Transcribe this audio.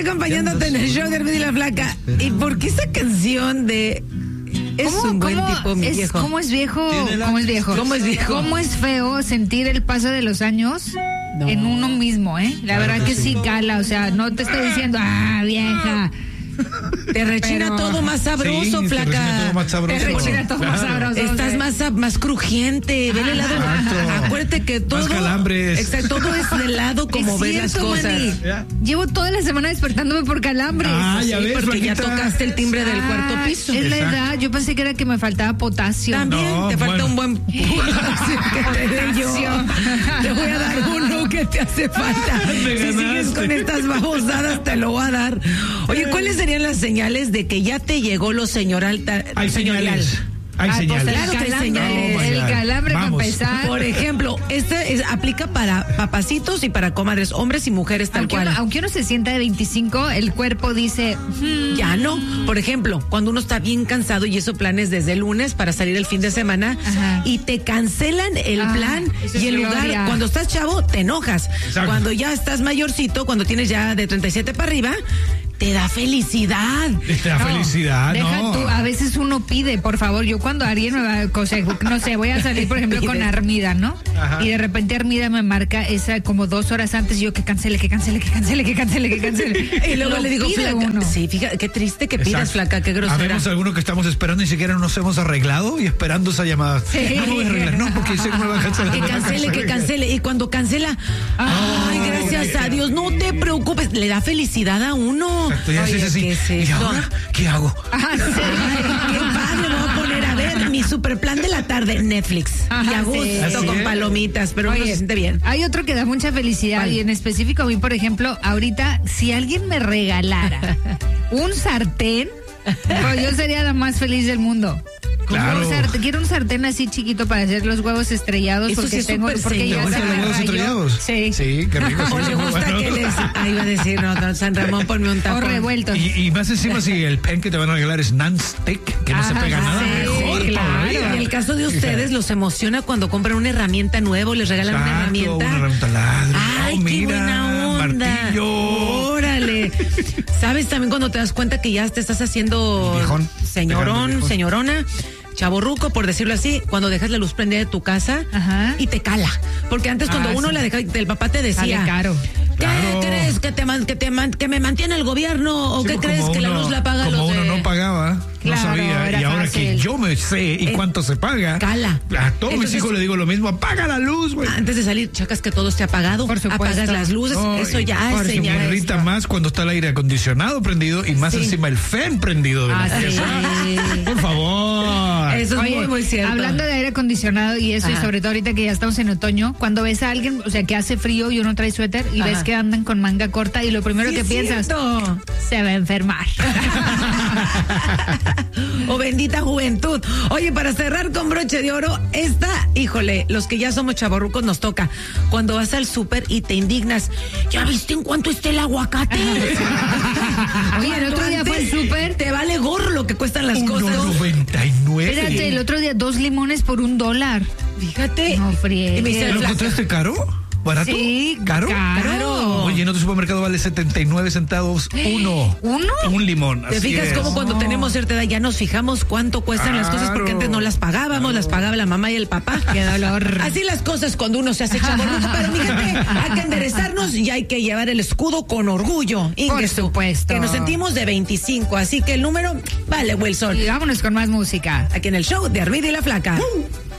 acompañándote en el show de Armida y la Flaca. ¿Y por qué esa canción de... Es un buen tipo, mi viejo? ¿Cómo es viejo? ¿Cómo es viejo? ¿Cómo es viejo? ¿Cómo es feo sentir el paso de los años en uno mismo, La verdad que sí cala, o sea, no te estoy diciendo, vieja. Te rechina todo más sabroso, Flaca. Te rechina todo más sabroso. Estás más crujiente. Ve el helado. Acuérdate que todo. Más calambres. Exacto, todo es de lado como ves las cosas. Manny. Llevo toda la semana despertándome por calambres. Ya ves, porque Flaquita. ya tocaste el timbre del cuarto piso. Es la edad. Yo pensé que era que me faltaba potasio. También te falta un buen potasio que te dé yo. Te voy a dar uno que te hace falta. Si sigues con estas babosadas, te lo voy a dar. Oye, ¿cuáles serían las señales de que ya te llegó lo señoral? Hay señales. Hay señales. Claro que hay señales. El calambre para Vamos. empezar. Por ejemplo, aplica para papacitos y para comadres, hombres y mujeres tal cual. Aunque uno se sienta de 25, el cuerpo dice... Ya no. Por ejemplo, cuando uno está bien cansado y hizo planes desde el lunes para salir el fin de semana y te cancelan el plan eso y es el lugar, gloria. cuando estás chavo, te enojas. Exacto. Cuando ya estás mayorcito, cuando tienes ya de 37 para arriba, te da felicidad. Te da felicidad, Deja ¿no? tú, a veces uno pide, por favor, yo cuando alguien me va, no sé, voy a salir, por ejemplo, con Armida, ¿no? Ajá. Y de repente Armida me marca esa como 2 horas antes y yo que cancele. Y luego le digo, pide Flaca, uno. sí, fíjate, qué triste que pidas, Exacto. Flaca, qué grosera. Habemos algunos que estamos esperando, ni siquiera nos hemos arreglado y esperando esa llamada. Sí. No me voy a arreglar, no, porque sé que me va a cancelar. Que cancele. Y cuando cancela, ay, gracias a Dios, no te preocupes, le da felicidad a uno. Exacto, ya Oye, haces así. ¿qué es ¿Y eso? ahora qué hago? Sí. Ay, qué padre, me voy a poner a ver mi super plan de la tarde, Netflix. Y a gusto, Sí. con palomitas, pero uno se siente bien. Hay otro que da mucha felicidad ¿Cuál? y en específico a mí, por ejemplo, ahorita, si alguien me regalara un sartén, pues yo sería la más feliz del mundo. Claro. Quiero un sartén así chiquito para hacer los huevos estrellados. Eso porque sí es tengo, súper porque señor. ya ¿Te se gustan me los huevos rayó. estrellados? Sí. Sí, qué rico. O le gusta que les... iba a decir, no, San Ramón, ponme un O tapón. revueltos. Y más encima si el pen que te van a regalar es non-stick, que no se pega nada, mejor Sí, todavía. claro. En el caso de ustedes, los emociona cuando compran una herramienta nueva o les regalan una Exacto, herramienta. una herramienta ladro. Ay, Oh, qué mira, buena onda. martillo. Órale. ¿Sabes también cuando te das cuenta que ya te estás haciendo Viejón. señorón, Viejón. señorona? Chaborruco, por decirlo así, cuando dejas la luz prendida de tu casa y te cala. Porque antes cuando uno sí. la dejaba, el papá te decía, Sale caro. ¿qué Claro. crees que me mantiene el gobierno? ¿O Sí, qué pues, crees como que la uno- luz la paga como los uno de... no pagaba, Claro, no sabía, era y ahora fácil. que yo me sé y cuánto se paga, cala. a todos mis Entonces- hijos les digo lo mismo, apaga la luz, güey. Antes de salir, checas que todo esté apagado, Por supuesto. apagas las luces, No, eso ya es porque señal. me irrita más cuando está el aire acondicionado prendido y más Sí. encima el fan prendido de la Ah, sí. pieza. Por favor. Eso es Oye, muy cierto. hablando de aire acondicionado y eso, y Ajá. sobre todo ahorita que ya estamos en otoño, cuando ves a alguien, o sea, que hace frío y uno trae suéter y Ajá. ves que andan con manga corta y lo primero Sí, que es piensas, cierto. se va a enfermar. O bendita juventud. Oye, para cerrar con broche de oro, híjole, los que ya somos chavorrucos nos toca. Cuando vas al súper y te indignas, ¿ya viste en cuánto está el aguacate? Oye, el otro día fue al súper. Te vale gorro lo que cuestan las cosas. 1.99. Espérate, el otro día 2 limones por $1. Fíjate. No friegues. Y me dice el ¿Lo flaco, encontraste caro? ¿Barato? Sí, ¿Caro? caro. Oye, en otro supermercado vale 79 centavos uno. ¿Uno? Un limón. ¿te así fijas es. cómo cuando tenemos cierta edad ya nos fijamos cuánto cuestan las cosas? Porque antes no las pagábamos, las pagaba la mamá y el papá. Qué dolor. Así las cosas cuando uno se hace chavorruco, pero fíjate, hay que enderezarnos y hay que llevar el escudo con orgullo. Por supuesto. Que nos sentimos de 25, así que el número vale, Wilson. Y vámonos con más música. Aquí en el show de Armida y la Flaca.